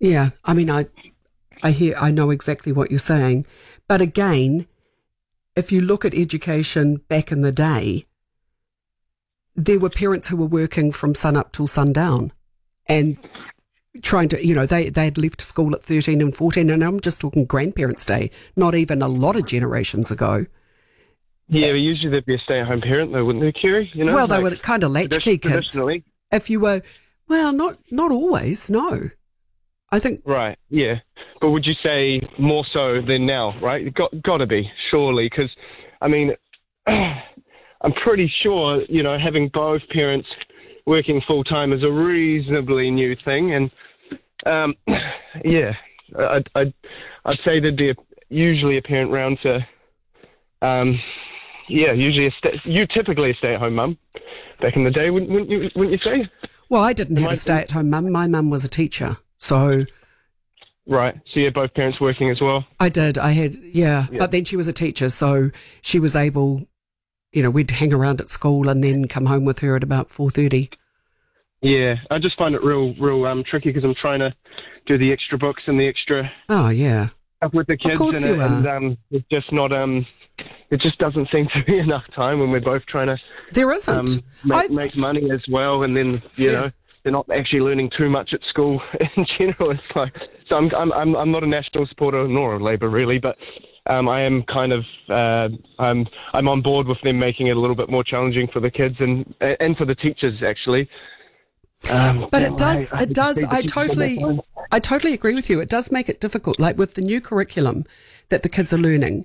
Yeah, I mean, I know exactly what you're saying. But again, if you look at education back in the day, there were parents who were working from sun up till sundown and trying to, they had left school at 13 and 14, and I'm just talking grandparents' day, not even a lot of generations ago. Yeah, but usually there'd be a stay-at-home parent, though, wouldn't there, Kerry? Well, they were kind of latchkey kids. Traditionally. If you were, well, not always, no. I think... Right, yeah. But would you say more so than now, right? Got to be, surely, because, I mean, I'm pretty sure, having both parents working full-time is a reasonably new thing, and, I'd say there'd be usually a parent round to... typically a stay-at-home mum back in the day, wouldn't you say? Well, I didn't have a stay-at-home mum. My mum was a teacher, so... Right, so you had both parents working as well? I did. I had, yeah. But then she was a teacher, so she was able, we'd hang around at school and then come home with her at about 4:30. Yeah, I just find it real tricky because I'm trying to do the extra books and the extra... Oh, yeah. Stuff with the kids. Of course you are. And it's just not... It just doesn't seem to be enough time when we're both trying to... There isn't. Make money as well, and then, they're not actually learning too much at school in general. It's like... So I'm not a national supporter nor a Labour really, but I am kind of I'm on board with them making it a little bit more challenging for the kids and for the teachers actually. But it does. I totally agree with you. It does make it difficult. Like with the new curriculum that the kids are learning,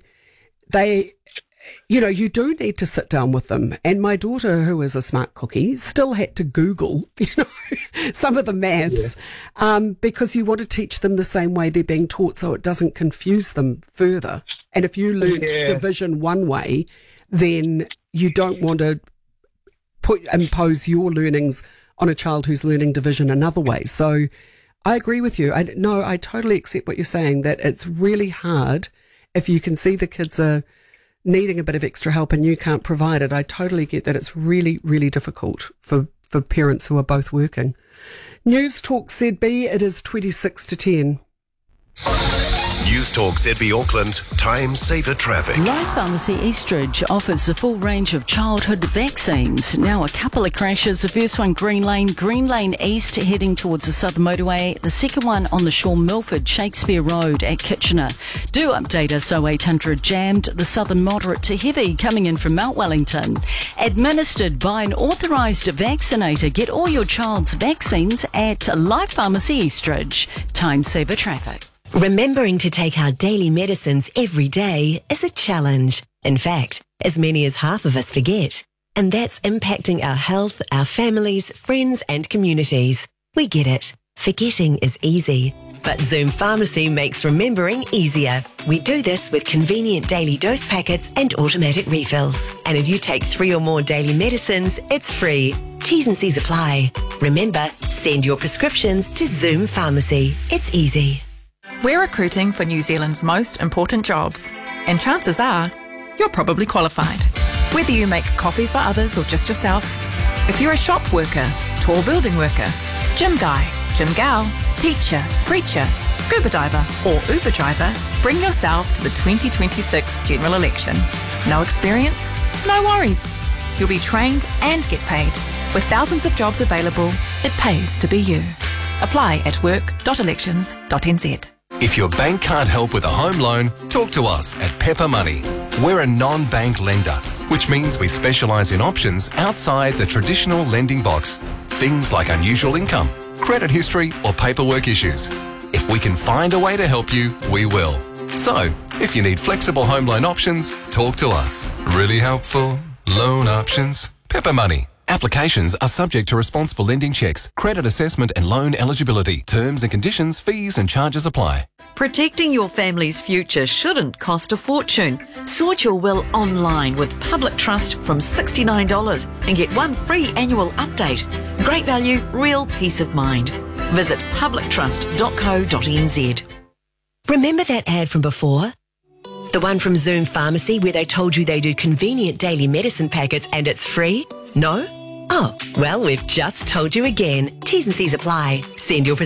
you do need to sit down with them. And my daughter, who is a smart cookie, still had to Google, some of the maths because you want to teach them the same way they're being taught so it doesn't confuse them further. And if you learnt division one way, then you don't want to impose your learnings on a child who's learning division another way. So I agree with you. I totally accept what you're saying, that it's really hard if you can see the kids are needing a bit of extra help and you can't provide it. I totally get that. It's really, really difficult for parents who are both working. News Talk ZB, it is 26 to 10. News Talk ZB Auckland, Time Saver Traffic. Life Pharmacy Eastridge offers a full range of childhood vaccines. Now a couple of crashes. The first one Green Lane East heading towards the Southern Motorway. The second one on the Shaw Milford Shakespeare Road at Kitchener. Do update us 0800 jammed. The Southern moderate to heavy coming in from Mount Wellington. Administered by an authorised vaccinator. Get all your child's vaccines at Life Pharmacy Eastridge. Time Saver Traffic. Remembering to take our daily medicines every day is a challenge. In fact, as many as half of us forget. And that's impacting our health, our families, friends and communities. We get it. Forgetting is easy. But Zoom Pharmacy makes remembering easier. We do this with convenient daily dose packets and automatic refills. And if you take 3 or more daily medicines, it's free. T's and C's apply. Remember, send your prescriptions to Zoom Pharmacy. It's easy. We're recruiting for New Zealand's most important jobs, and chances are you're probably qualified. Whether you make coffee for others or just yourself, if you're a shop worker, tall building worker, gym guy, gym gal, teacher, preacher, scuba diver or Uber driver, bring yourself to the 2026 general election. No experience? No worries. You'll be trained and get paid. With thousands of jobs available, it pays to be you. Apply at work.elections.nz. If your bank can't help with a home loan, talk to us at Pepper Money. We're a non-bank lender, which means we specialise in options outside the traditional lending box. Things like unusual income, credit history or paperwork issues. If we can find a way to help you, we will. So, if you need flexible home loan options, talk to us. Really helpful loan options. Pepper Money. Applications are subject to responsible lending checks, credit assessment and loan eligibility. Terms and conditions, fees and charges apply. Protecting your family's future shouldn't cost a fortune. Sort your will online with Public Trust from $69 and get one free annual update. Great value, real peace of mind. Visit publictrust.co.nz. Remember that ad from before? The one from Zoom Pharmacy where they told you they do convenient daily medicine packets and it's free? No? Oh, well, we've just told you again. T's and C's apply. Send your